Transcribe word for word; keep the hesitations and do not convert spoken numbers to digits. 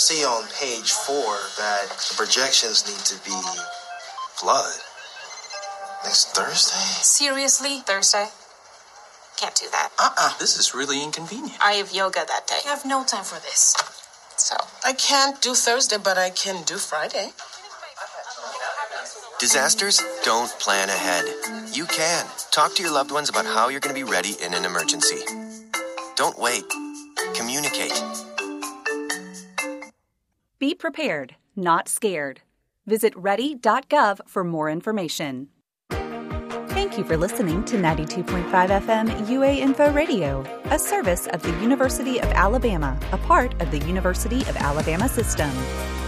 see on page four that the projections need to be flood. Next Thursday? Seriously? Thursday? Can't do that. Uh-uh. This is really inconvenient. I have yoga that day. I have no time for this. So. I can't do Thursday, but I can do Friday. Disasters don't plan ahead. You can. Talk to your loved ones about how you're going to be ready in an emergency. Don't wait. Communicate. Be prepared, not scared. Visit ready dot gov for more information. Thank you for listening to ninety-two point five F M U A Info Radio, a service of the University of Alabama, a part of the University of Alabama system.